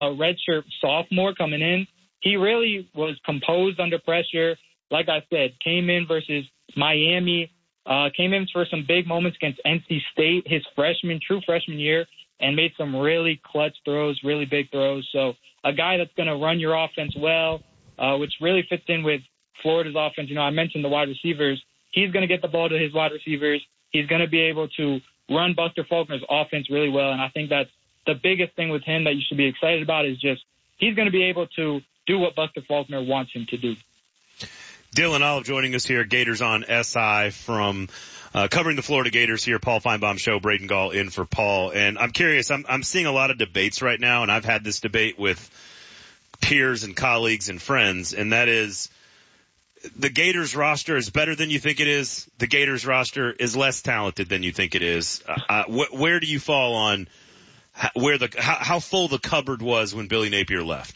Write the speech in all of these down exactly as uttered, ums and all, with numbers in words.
redshirt sophomore coming in. He really was composed under pressure. Like I said, came in versus Miami, uh, came in for some big moments against N C State his freshman, true freshman year, and made some really clutch throws, really big throws. So a guy that's going to run your offense well, uh, which really fits in with Florida's offense. You know, I mentioned the wide receivers. He's going to get the ball to his wide receivers. He's going to be able to run Buster Faulkner's offense really well, and I think that's the biggest thing with him that you should be excited about is just he's going to be able to do what Buster Faulkner wants him to do. Dylan Olive joining us here, Gators on S I from uh, covering the Florida Gators here. Paul Feinbaum Show, Braden Gall in for Paul. And I'm curious, I'm, I'm seeing a lot of debates right now, and I've had this debate with peers and colleagues and friends, and that is the Gators roster is better than you think it is. The Gators roster is less talented than you think it is. Uh, wh- where do you fall on where the how, how full the cupboard was when Billy Napier left?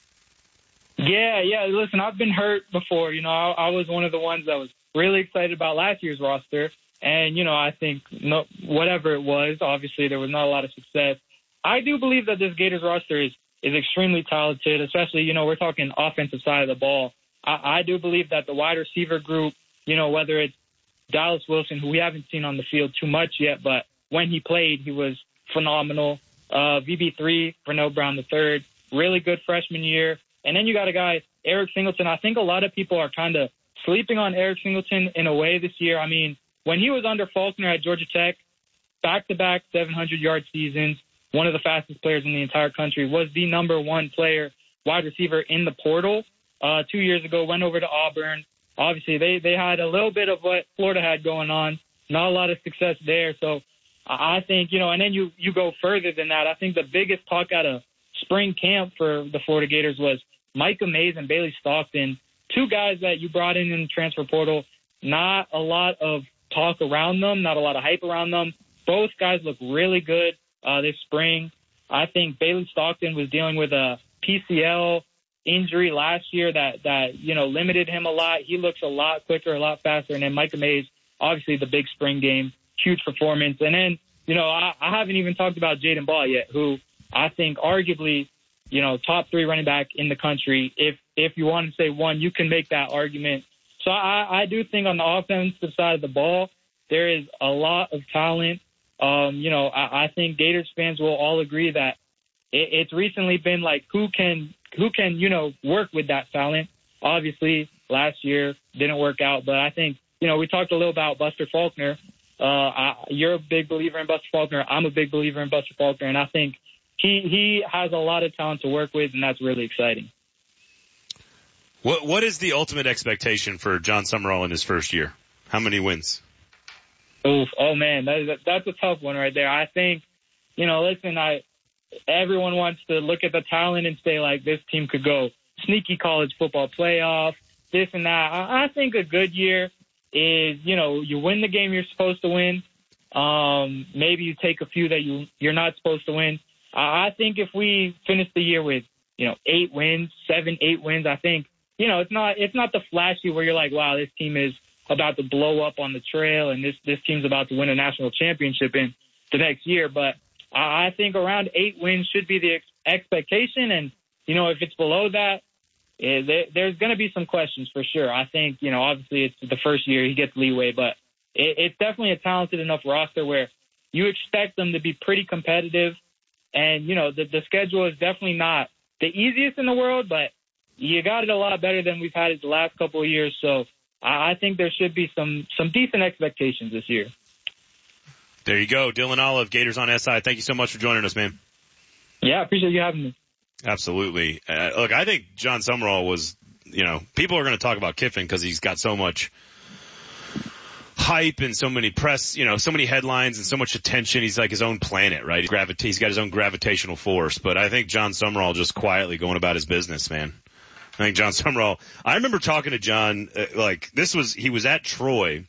Yeah, yeah. Listen, I've been hurt before. You know, I, I was one of the ones that was really excited about last year's roster. And, you know, I think no, whatever it was, obviously there was not a lot of success. I do believe that this Gators roster is, is extremely talented, especially, you know, we're talking offensive side of the ball. I, I do believe that the wide receiver group, you know, whether it's Dallas Wilson, who we haven't seen on the field too much yet, but when he played, he was phenomenal. Uh, V B three, Vernell Brown the third, really good freshman year. And then you got a guy, Eric Singleton. I think a lot of people are kind of sleeping on Eric Singleton in a way this year. I mean, when he was under Faulkner at Georgia Tech, back-to-back seven hundred yard seasons, one of the fastest players in the entire country, was the number one player, wide receiver in the portal. Uh, two years ago, went over to Auburn. Obviously, they, they had a little bit of what Florida had going on, not a lot of success there. So I think, you know, and then you, you go further than that. I think the biggest talk out of spring camp for the Florida Gators was Micah Mays and Bailey Stockton, two guys that you brought in in the transfer portal. Not a lot of talk around them, not a lot of hype around them. Both guys look really good uh, this spring. I think Bailey Stockton was dealing with a P C L injury last year that, that you know, limited him a lot. He looks a lot quicker, a lot faster. And then Micah Mays, obviously the big spring game, huge performance. And then, you know, I, I haven't even talked about Jaden Ball yet, who I think arguably, you know, top three running back in the country. If if you want to say one, you can make that argument. So I, I do think on the offensive side of the ball, there is a lot of talent. Um, you know, I, I think Gators fans will all agree that it, it's recently been like who can who can you know work with that talent. Obviously, last year didn't work out, but I think you know we talked a little about Buster Faulkner. Uh, I, you're a big believer in Buster Faulkner. I'm a big believer in Buster Faulkner, and I think he he has a lot of talent to work with, and that's really exciting. What what is the ultimate expectation for John Summerall in his first year? How many wins? Oof, oh man, that is a, that's a tough one right there. I think, you know, listen, I everyone wants to look at the talent and say like this team could go sneaky college football playoff, this and that. I, I think a good year is, you know, you win the game you're supposed to win. Um, maybe you take a few that you you're not supposed to win. I, I think if we finish the year with, you know, eight wins, seven, eight wins, I think, you know, it's not it's not the flashy where you're like, wow, this team is about to blow up on the trail and this, this team's about to win a national championship in the next year. But I, I think around eight wins should be the ex- expectation. And, you know, if it's below that, eh, there, there's going to be some questions for sure. I think, you know, obviously it's the first year, he gets leeway, but it, it's definitely a talented enough roster where you expect them to be pretty competitive. And, you know, the, the schedule is definitely not the easiest in the world, but you got it a lot better than we've had it the last couple of years. So I think there should be some, some decent expectations this year. There you go. Dylan Olive, Gators on S I. Thank you so much for joining us, man. Yeah, I appreciate you having me. Absolutely. Uh, look, I think John Summerall was, you know, people are going to talk about Kiffin because he's got so much hype and so many press, you know, so many headlines and so much attention. He's like his own planet, right? He's, gravita- he's got his own gravitational force. But I think John Summerall just quietly going about his business, man. I think John Summerall, I remember talking to John, uh, like, this was, he was at Troy,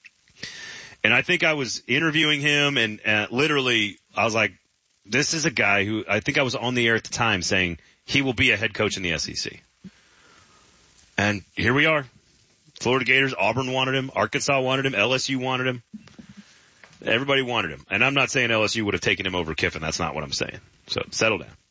and I think I was interviewing him, and uh, literally, I was like, this is a guy who, I think I was on the air at the time saying, he will be a head coach in the S E C. And here we are. Florida Gators, Auburn wanted him, Arkansas wanted him, L S U wanted him. Everybody wanted him. And I'm not saying L S U would have taken him over Kiffin. That's not what I'm saying. So settle down.